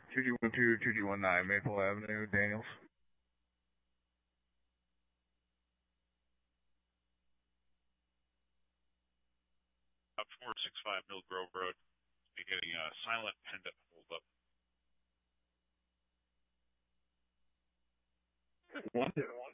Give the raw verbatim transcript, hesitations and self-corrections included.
two G one two, two G one nine Maple Avenue, Daniels. four six five Mill Grove Road. Be getting a silent pendant hold up. One, two.